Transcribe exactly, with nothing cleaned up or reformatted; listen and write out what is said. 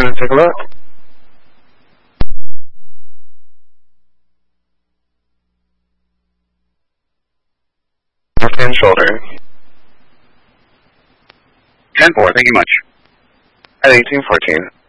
Let's take a look. Left hand shoulder. ten four, thank you much. At eighteen fourteen.